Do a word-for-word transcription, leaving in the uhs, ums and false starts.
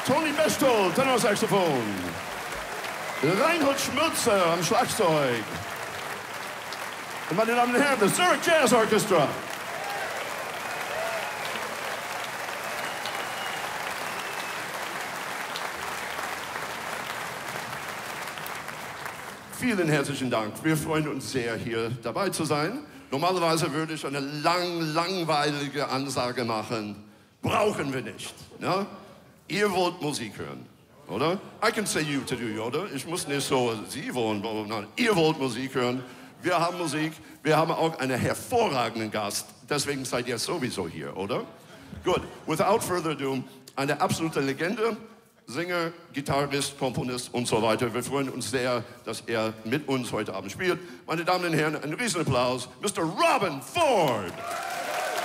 Toni Bechtold, Tenorsaxophon. Reinhold Schmürzer am Schlagzeug. Und meine Damen und Herren, das Zurich Jazz Orchestra. Vielen herzlichen Dank. Wir freuen uns sehr, hier dabei zu sein. Normalerweise würde ich eine lang, langweilige Ansage machen. Brauchen wir nicht. Ne? Ihr wollt Musik hören, oder? I can say you to do, oder? Ich muss nicht so, Sie wollen, nein, ihr wollt Musik hören. Wir haben Musik. Wir haben auch einen hervorragenden Gast. Deswegen seid ihr sowieso hier, oder? Gut, without further ado, eine absolute Legende. Sänger, Gitarrist, Komponist und so weiter. Wir freuen uns sehr, dass er mit uns heute Abend spielt. Meine Damen und Herren, ein Riesenapplaus, Mister Robben Ford.